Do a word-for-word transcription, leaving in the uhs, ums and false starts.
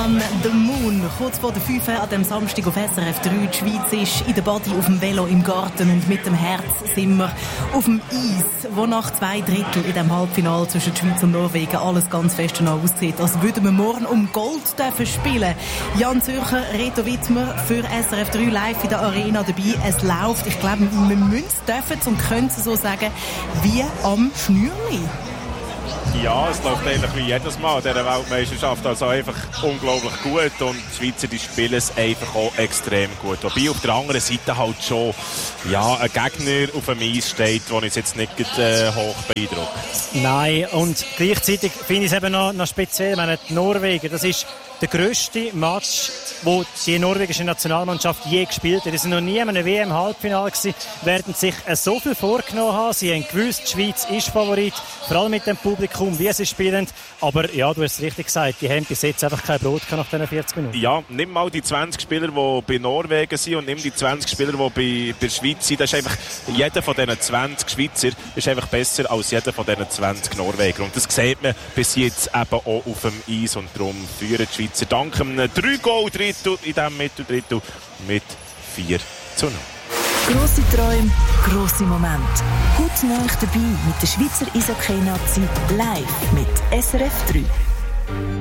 on the Moon. Kurz vor der fünf an dem Samstag auf S R F drei. Die Schweiz ist in der Body, auf dem Velo, im Garten und mit dem Herz sind wir auf dem Eis, wo nach zwei Drittel in dem Halbfinale zwischen der Schweiz und Norwegen alles ganz fest danach aussieht, als würden wir morgen um Gold dürfen spielen. Jan Zürcher, Reto Wittmer für S R F drei live in der Arena dabei. Es läuft, ich glaube, wir müssen, dürfen und können es so sagen, wie am Schnürli. Ja, es läuft eigentlich wie jedes Mal in dieser Weltmeisterschaft. Also einfach unglaublich gut und die Schweizer, die spielen es einfach auch extrem gut. Wobei auf der anderen Seite halt schon ja, ein Gegner auf dem Eis steht, der uns jetzt nicht äh, hoch beeindruckt. Nein, und gleichzeitig finde ich es eben noch, noch speziell. Ich meine, die Norwegen, das ist der grösste Match, wo die norwegische Nationalmannschaft je gespielt hat. Es war noch nie in einem W M-Halbfinale gewesen, werden sich so viel vorgenommen haben. Sie haben gewusst, die Schweiz ist Favorit, vor allem mit dem Publikum, wie sie spielen. Aber ja, du hast es richtig gesagt, die haben bis jetzt einfach kein Brot nach diesen vierzig Minuten. Ja, nimm mal die zwanzig Spieler, die bei Norwegen sind und nimm die zwanzig Spieler, die bei, bei der Schweiz sind. Das ist einfach, jeder von diesen zwanzig Schweizer ist einfach besser als jeder von diesen zwanzig Norweger. Und das sieht man bis jetzt eben auch auf dem Eis und darum führen die Schweizer dank einem drei Goal Drittel in diesem Mitteldrittel mit vier zu null. Grosse Träume, grosse Momente. Heute neu dabei mit der Schweizer Eishockey-Nazi live mit S R F drei.